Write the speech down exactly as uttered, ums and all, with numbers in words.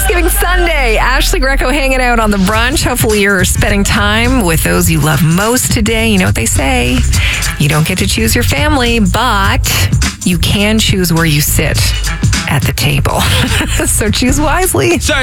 Thanksgiving Sunday. Ashley Greco hanging out on the brunch. Hopefully you're spending time with those you love most today. You know what they say. You don't get to choose your family, but you can choose where you sit at the table. So choose wisely. Sorry.